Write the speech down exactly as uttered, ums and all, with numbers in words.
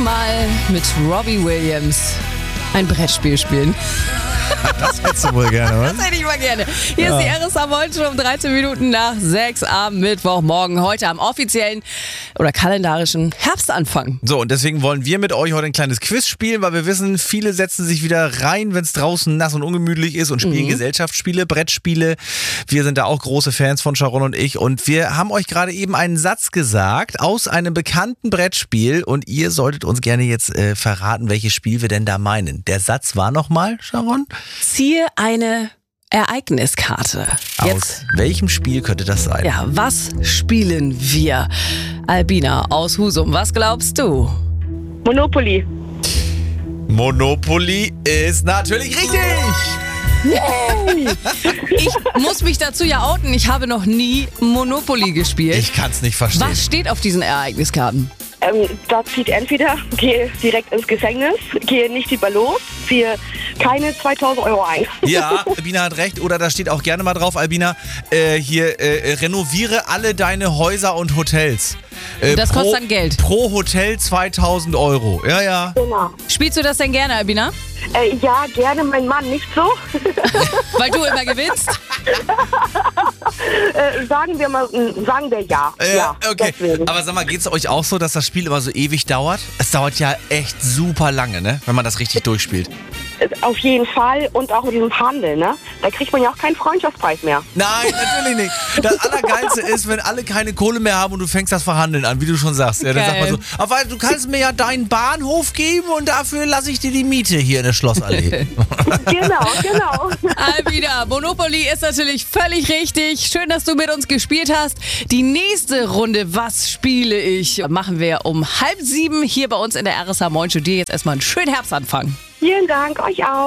Mal mit Robbie Williams ein Brettspiel spielen? Das hättest du wohl gerne, was? Das hätte ich mal gerne. Hier ja. ist die R S A schon um dreizehn Minuten nach sechs am Mittwochmorgen. Heute am offiziellen oder kalendarischen Herbstanfang. So, und deswegen wollen wir mit euch heute ein kleines Quiz spielen, weil wir wissen, viele setzen sich wieder rein, wenn es draußen nass und ungemütlich ist und spielen mhm. Gesellschaftsspiele, Brettspiele. Wir sind da auch große Fans von, Sharon und ich. Und wir haben euch gerade eben einen Satz gesagt aus einem bekannten Brettspiel und ihr solltet uns gerne jetzt äh, verraten, welches Spiel wir denn da meinen. Der Satz war nochmal, Sharon? Ziehe eine Ereigniskarte. Jetzt. Aus welchem Spiel könnte das sein? Ja, was spielen wir? Albina aus Husum, was glaubst du? Monopoly. Monopoly ist natürlich richtig! Yay! Ich muss mich dazu ja outen, ich habe noch nie Monopoly gespielt. Ich kann es nicht verstehen. Was steht auf diesen Ereigniskarten? Ähm, da zieht entweder, gehe direkt ins Gefängnis, gehe nicht lieber los, ziehe keine zweitausend Euro ein. Ja, Albina hat recht. Oder da steht auch gerne mal drauf, Albina, äh, hier, äh, renoviere alle deine Häuser und Hotels. Äh, das pro, kostet dann Geld. Pro Hotel zweitausend Euro. Ja, ja. Genau. Spielst du das denn gerne, Albina? Äh, ja, gerne, mein Mann nicht so. Weil du immer gewinnst? äh, sagen wir mal, sagen wir ja. Äh, ja okay. Deswegen. Aber sag mal, geht's euch auch so, dass das Spiel immer so ewig dauert? Es dauert ja echt super lange, ne? Wenn man das richtig durchspielt. Auf jeden Fall und auch in diesem Handel, ne? Da kriegt man ja auch keinen Freundschaftspreis mehr. Nein, natürlich nicht. Das Allergeilste ist, wenn alle keine Kohle mehr haben und du fängst das Verhandeln an, wie du schon sagst. Ja, dann sagt man so, aber du kannst mir ja deinen Bahnhof geben und dafür lasse ich dir die Miete hier in der Schlossallee. Genau, genau. Albina, Monopoly ist natürlich völlig richtig. Schön, dass du mit uns gespielt hast. Die nächste Runde, was spiele ich, machen wir um halb sieben hier bei uns in der R S A Morning Show. Dir jetzt erstmal einen schönen Herbstanfang. Vielen Dank, euch auch.